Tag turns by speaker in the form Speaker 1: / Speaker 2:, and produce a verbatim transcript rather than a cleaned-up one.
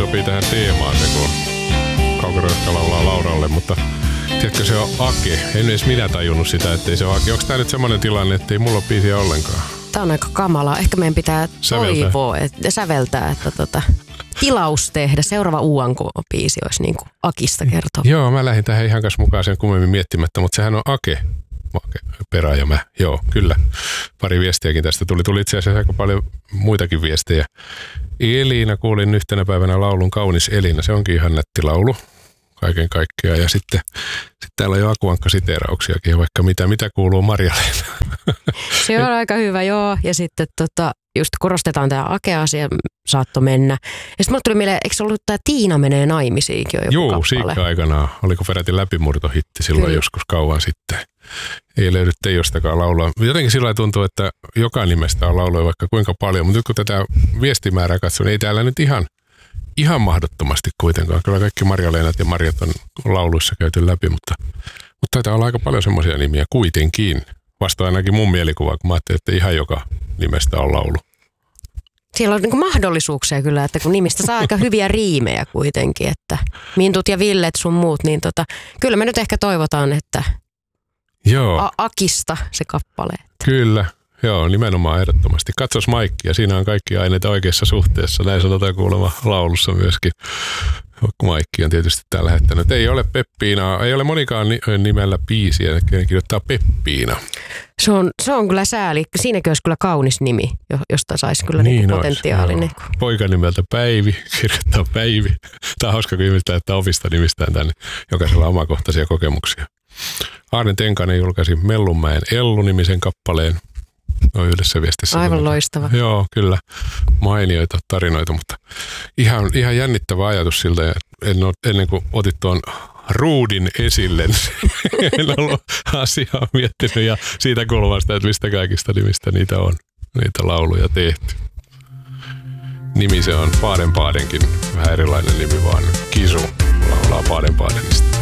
Speaker 1: sopii tähän teemaan se, kun Kauko-Röyhkä laulaa Lauralle, mutta tiedätkö, se on Ake. En edes minä tajunnut sitä, ettei se ole Ake. Onko tämä nyt semmoinen tilanne, ettei mulla ole biisiä ollenkaan?
Speaker 2: Tämä on aika kamalaa. Ehkä meidän pitää säveltää. toivoa, että säveltää, että tota, tilaus tehdä. Seuraava U N K-biisi olisi niin kuin Akista kertoo.
Speaker 1: Joo, mä lähdin tähän ihan kanssa mukaan sen kummemmin miettimättä, mutta sehän on Ake. Perä ja mä. Joo, kyllä. Pari viestiäkin tästä tuli. Tuli itse asiassa aika paljon muitakin viestejä. Elina, kuulin yhtenä päivänä laulun Kaunis Elina. Se onkin ihan nätti laulu kaiken kaikkiaan. Ja sitten, sitten täällä on jo Akuankka-siteerauksiakin, vaikka mitä, mitä kuuluu Marja-Leena.
Speaker 2: Se on aika hyvä, joo. Ja sitten tota, just korostetaan tämä Ake-asia, saatto mennä. Ja sitten mulle tuli mieleen, eikö se ollut tämä Tiina menee naimisiinkin jo joku
Speaker 1: Joo,
Speaker 2: kappale?
Speaker 1: Siikka aikanaan. Oliko peräti läpimurtohitti silloin Kyllä. joskus kauan sitten. Ei löydy Teijostakaan laulua. Jotenkin sillä tuntuu, että joka nimestä on lauluja vaikka kuinka paljon, mutta nyt kun tätä viestimäärää katson, ei täällä nyt ihan, ihan mahdottomasti kuitenkaan. Kyllä kaikki Marja-Leenat ja Marjat on lauluissa käyty läpi, mutta, mutta taitaa olla aika paljon semmoisia nimiä kuitenkin. Vasta ainakin mun mielikuva, kun mä ajattelin, että ihan joka nimestä on laulu.
Speaker 2: Siellä on niin kuin mahdollisuuksia kyllä, että kun nimistä saa aika hyviä riimejä kuitenkin, että Mintut ja Villet sun muut, niin tota, kyllä me nyt ehkä toivotaan, että
Speaker 1: Joo.
Speaker 2: A- Akista se kappale.
Speaker 1: Kyllä, joo, nimenomaan ehdottomasti. Katsos Maikkia, siinä on kaikki aineita oikeassa suhteessa. Näin sanotaan kuulemma laulussa myöskin. Maikki on tietysti täällä lähettänyt. Ei ole Peppiina, ei ole monikaan nimellä biisiä, kenen kirjoittaa Peppiina.
Speaker 2: Se on, se on kyllä sääli. Siinäkin olisi kyllä kaunis nimi, josta saisi kyllä niin niinku potentiaalinen.
Speaker 1: Poika nimeltä Päivi, kirjoittaa Päivi. Tämä on hauska, kun ihmiset lähettää omista nimistään tänne. Jokaisella omakohtaisia kokemuksia. Aarne Tenkanen julkaisi Mellunmäen Ellu-nimisen kappaleen. No yhdessä viestissä.
Speaker 2: Aivan loistava.
Speaker 1: Joo, kyllä. Mainioita tarinoita, mutta ihan, ihan jännittävä ajatus siltä. En ole, ennen kuin otit tuon ruudin esille, en ollut asiaa miettinyt ja siitä kulmasta, että mistä kaikista nimistä niitä on, niitä lauluja tehty. Nimi se on Baden-Badenkin, vähän erilainen nimi vaan. Kisu laulaa Baden-Badenista.